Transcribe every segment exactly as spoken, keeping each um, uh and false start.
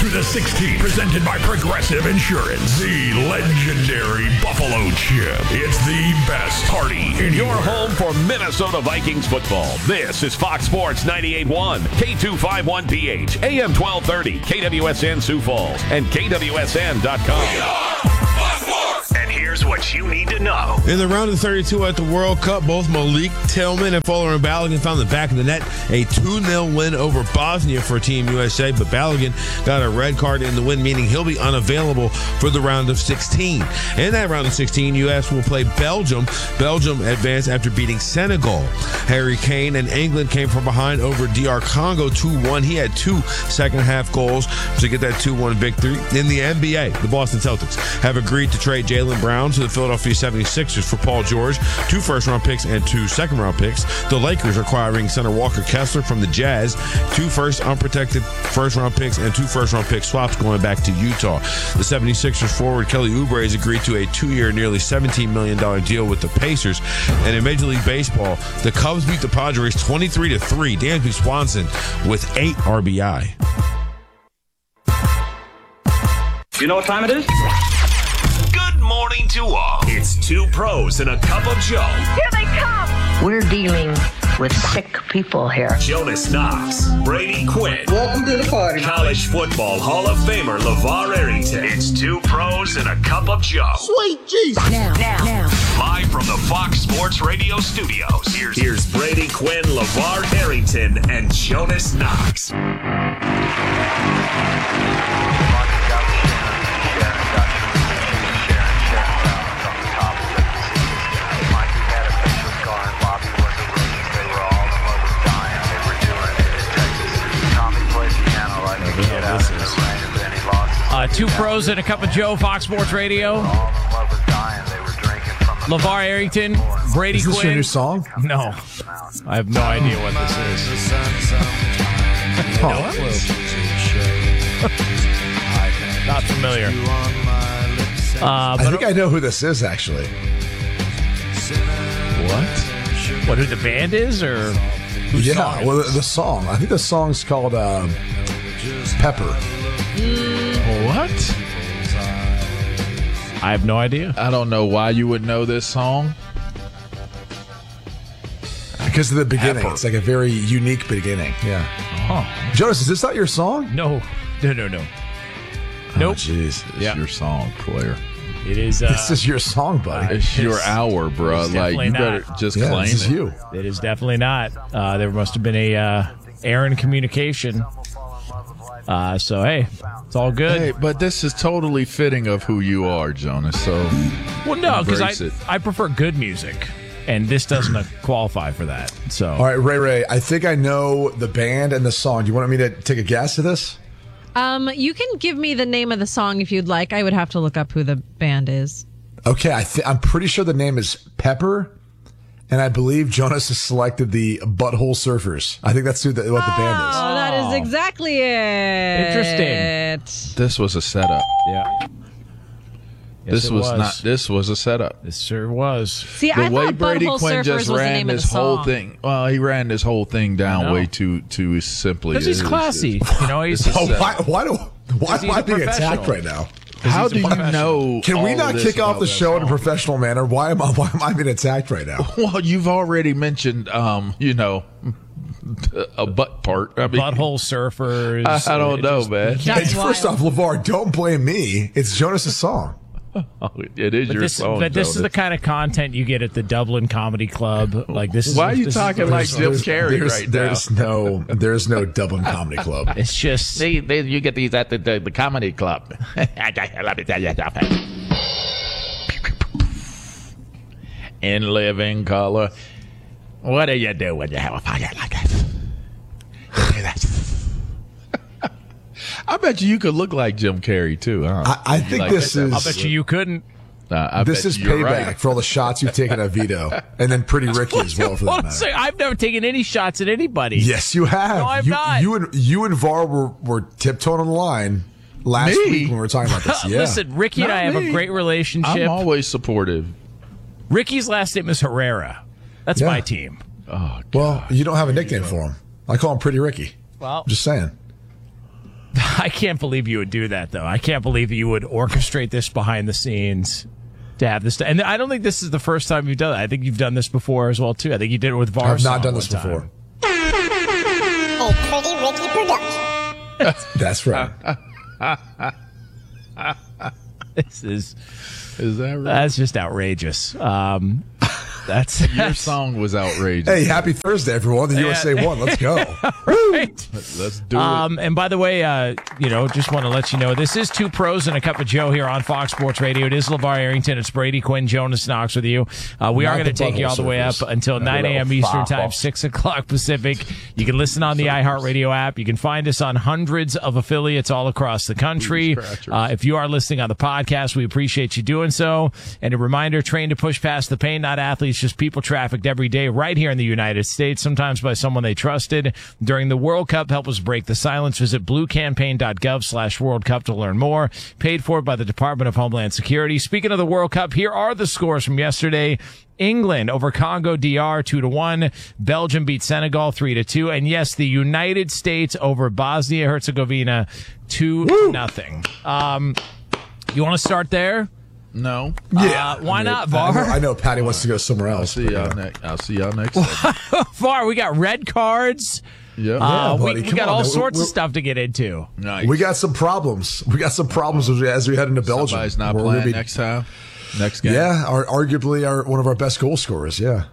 To the sixteen, presented by Progressive Insurance, the legendary Buffalo Chip. It's the best party in your home for Minnesota Vikings football. This is Fox Sports ninety-eight point one, K two fifty-one P H, A M twelve thirty, K W S N Sioux Falls, and K W S N dot com. We are Fox Sports. And here's what you need to know. In the round of thirty-two at the World Cup, both Malik Tillman and Fuller and Balogun found the back of the net. A two nil win over Bosnia for Team U S A, but Balogun got a red card in the win, meaning he'll be unavailable for the round of sixteen. In that round of sixteen, U S will play Belgium. Belgium advanced after beating Senegal. Harry Kane and England came from behind over D R Congo two one. He had two second-half goals to get that two one victory. In the N B A, the Boston Celtics have agreed to trade Jaylen Brown to the Philadelphia seventy-sixers for Paul George, two first-round picks and two second-round picks. The Lakers acquiring center Walker Kessler from the Jazz, two first unprotected first-round picks and two first-round pick swaps going back to Utah. The seventy-sixers forward Kelly Oubre has agreed to a two-year, nearly seventeen million dollars deal with the Pacers. And in Major League Baseball, the Cubs beat the Padres twenty-three to three. Dansby Swanson with eight R B I. You know what time it is? Good morning to all. It's two pros and a cup of Joe. Here they come. We're dealing with sick people here. Jonas Knox, Brady Quinn. Welcome to the party. College football Hall of Famer LeVar Arrington. It's two pros and a cup of Joe. Sweet Jesus. Now, now, now. Live from the Fox Sports Radio studios. Here's, here's Brady Quinn, LeVar Arrington, and Jonas Knox. Uh, two pros and a cup of Joe, Fox Sports Radio. LeVar Arrington, Brady Is this Quinn. your new song? No. I have no idea what this is. Oh, Not familiar. Uh, but I think I know who this is, actually. What? What, who the band is, or whose Yeah, song? well, the, the song. I think the song's called uh, Pepper. What? I have no idea. I don't know why you would know this song. Because of the beginning. Pepper. It's like a very unique beginning. Yeah. Huh. Jonas, is this not your song? No. No, no, no. Oh, Nope. jeez. It's Yeah. your song, player. It is. Uh, This is your song, buddy. It's your it's- hour, bro. it's Like, you definitely better not. just yeah, claim this is it. you. It is definitely not. Uh, there must have been a uh, error in communication. Uh, so, hey, it's all good. Hey, but this is totally fitting of who you are, Jonas. So, well, no, because embrace I, it. I prefer good music, and this doesn't uh, qualify for that. So, All right, Ray Ray, I think I know the band and the song. Do you want me to take a guess at this? Um, you can give me the name of the song if you'd like. I would have to look up who the band is. Okay, I th- I'm pretty sure the name is Pepper, and I believe Jonas has selected the Butthole Surfers. I think that's who the, what the band is. Oh, that is exactly it. Interesting. this was a setup. yeah. Yes, this it was, not. This was a setup. This sure was. See, The I way thought Brady Butthole Quinn Surfers just was the ran name of the this whole song. thing. Well, he ran this whole thing down No. way too too simply. Because he's It is- classy. You know, he's It's a Oh, setup. why, why do why he's am I a being attacked professional. right now? How he's a do you professional. know? Can we all not this kick off about the that show in a song? professional manner? Why am I why am I being attacked right now? Well, you've already mentioned, um, you know, a butt part. I mean, Butthole Surfers. I, I don't It know, just- man. That's First wild. off, LeVar, don't blame me. It's Jonas' song. Oh, it is But your this, song. but this is Jonas. the kind of content you get at the Dublin Comedy Club. Like this. Is, Why are you this is- talking like Jim There's, Carrey there's, right there's no there's no Dublin Comedy Club. It's just. See, they, you get these at the, the, the comedy club. Let me tell you something. In living color. What do you do when you have a fire like this? I bet you you could look like Jim Carrey too, huh? I, I think Like this that. is I bet you you couldn't. Uh, I this bet is you're payback right. for all the shots you've taken at Vito, and then Pretty Ricky as well for that Hold on a matter. second. I've never taken any shots at anybody. Yes, you have. No, I'm you, not. You and you and Var were, were tiptoeing on the line last Me? week when we were talking about this. Yeah. Listen, Ricky and Not I have me. a great relationship. I'm always supportive. Ricky's last name is Herrera. That's Yeah. my team. Oh, well, you don't have a nickname for him. I call him Pretty Ricky. Well, Just saying. I can't believe you would do that, though. I can't believe you would orchestrate this behind the scenes to have this. And I don't think this is the first time you've done it. I think you've done this before as well, too. I think you did it with Varsong. I've not done this time. before. A Pretty Ricky production. That's right. This is Is that right? that's just outrageous. Um, that's Your that's- song was outrageous. Hey, happy Thursday, everyone. The Yeah. U S A won. Let's go. right. Let's do Um, and by the way, uh, you know, just want to let you know this is Two Pros and a Cup of Joe here on Fox Sports Radio. It is LeVar Arrington. It's Brady Quinn, Jonas Knox with you. Uh, we Not are going to the take you butthole all the way up surfers. until nine a.m. Eastern Time, six o'clock Pacific. You can listen on the iHeartRadio app. You can find us on hundreds of affiliates all across the country. Uh, if you are listening on the podcast, we appreciate you doing so. And a reminder, train to push past the pain, not athletes, just people trafficked every day right here in the United States, sometimes by someone they trusted. During the World Cup, help us break the silence. Visit bluecampaign.gov slash World Cup to learn more. Paid for by the Department of Homeland Security. Speaking of the World Cup, here are the scores from yesterday. England over Congo D R two to one. Belgium beat Senegal three to two. And yes, the United States over Bosnia Herzegovina two to nothing. Um, you want to start there? No. Yeah. Uh, why I mean, not, I Var? know, I know Patty wants to go somewhere I'll else. see but, y'all uh, next. I'll see y'all next. time. Var, we got red cards. Yeah. Uh, we buddy, we come got on, all man. sorts We're- of stuff to get into. Nice. We got some problems. We got some problems as we, as we head into Belgium. Somebody's not We're gonna playing be- next time. Next game. Yeah, our, arguably our one of our best goal scorers. Yeah.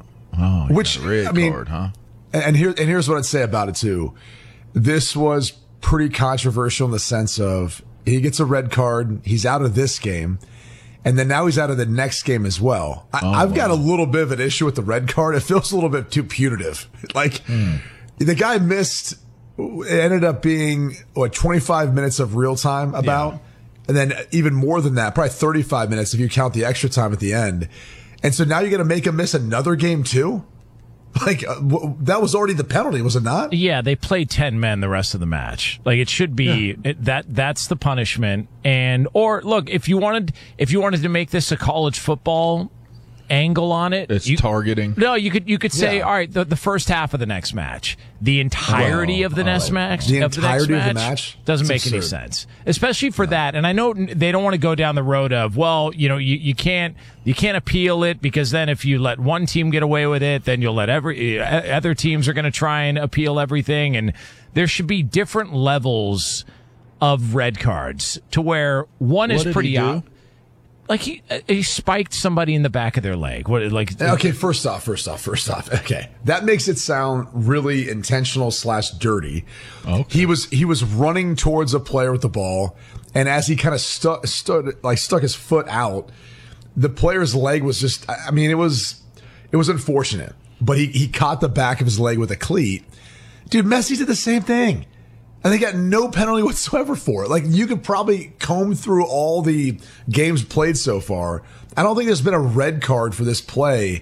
Oh, you Which, got a red I mean- card, huh? And, and here and here's what I'd say about it too. This was pretty controversial in the sense of he gets a red card. He's out of this game. And then now he's out of the next game as well. I, Oh, I've got wow. a little bit of an issue with the red card. It feels a little bit too punitive. Like the guy missed, it ended up being what twenty-five minutes of real time about, Yeah. and then even more than that, probably thirty-five minutes if you count the extra time at the end. And so now you're going to make him miss another game too. Like uh, w- that was already the penalty, was it not? Yeah, they played ten men the rest of the match. Like it should be it, that that's the punishment. And or look, if you wanted if you wanted to make this a college football angle on it, It's you, targeting. No, you could you could say, Yeah. all right, the, the first half of the next match, the entirety Well, of the all next right. match, The of the next entirety of the match, match? doesn't It's make any absurd. sense, especially for that. And I know they don't want to go down the road of, well, you know, you, you can't you can't appeal it because then if you let one team get away with it, then you'll let every uh, other teams are going to try and appeal everything, and there should be different levels of red cards to where one What is did he pretty do? out. Like he, uh, he spiked somebody in the back of their leg. What like? Okay, first off, first off, first off. Okay, that makes it sound really intentional slash dirty. Okay. He was he was running towards a player with the ball, and as he kind of stuck stood like stuck his foot out, the player's leg was just. I mean, it was it was unfortunate, but he he caught the back of his leg with a cleat. Dude, Messi did the same thing. And they got no penalty whatsoever for it. Like, you could probably comb through all the games played so far. I don't think there's been a red card for this play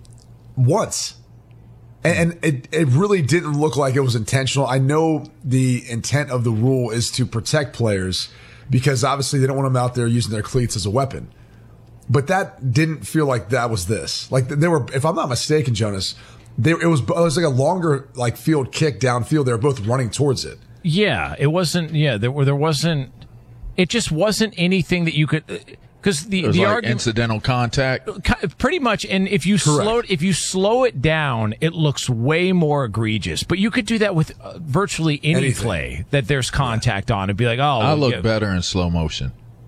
once. And, and it, it really didn't look like it was intentional. I know the intent of the rule is to protect players because obviously they don't want them out there using their cleats as a weapon. But that didn't feel like that was this. Like, they were, if I'm not mistaken, Jonas, they, it was, it was like a longer, like, field kick downfield. They were both running towards it. Yeah, it wasn't. Yeah, there were. There wasn't. It just wasn't anything that you could. Because the It was the like argument incidental contact. pretty much. And if you slow if you slow it down, it looks way more egregious. But you could do that with uh, virtually any Anything. play that there's contact on, and be like, oh, I well, look yeah. better in slow motion.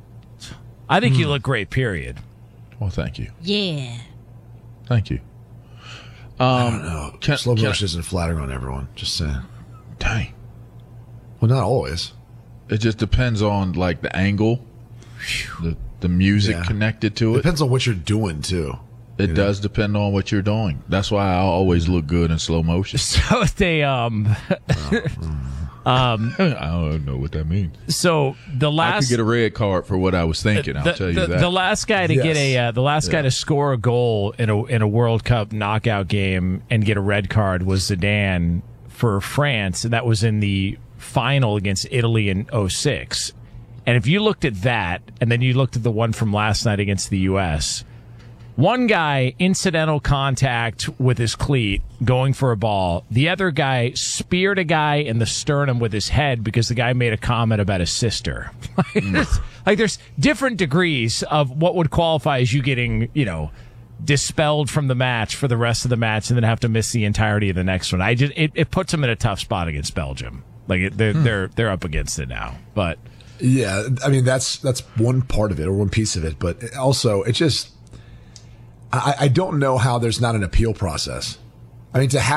I think you look great. Period. Well, thank you. Yeah. Thank you. I don't know. can- Slow can I- motion isn't flattering on everyone. Just saying. Dang. Well, not always. It just depends on like the angle, the the music Yeah. connected to it. Depends on what you're doing, too. It does depend on what you're doing. That's why I always look good in slow motion. So they um. I don't know what that means. So the I could last get a red card for what I was thinking. I'll the, tell you the, that. the last guy to Yes. get a uh, the last guy Yeah. to score a goal in a in a World Cup knockout game and get a red card was Zidane for France, and that was in the final against Italy in oh six. And if you looked at that, and then you looked at the one from last night against the U S, One guy, incidental contact with his cleat going for a ball. The other guy speared a guy in the sternum with his head because the guy made a comment about his sister. mm. Like, there's different degrees of what would qualify as you getting, you know, dispelled from the match for the rest of the match and then have to miss the entirety of the next one. I just it, it puts them in a tough spot against Belgium. Like, it, they're, hmm. they're, they're up against it now. But yeah, I mean, that's, that's one part of it or one piece of it. But also, it just, I, I don't know how there's not an appeal process. I mean, to have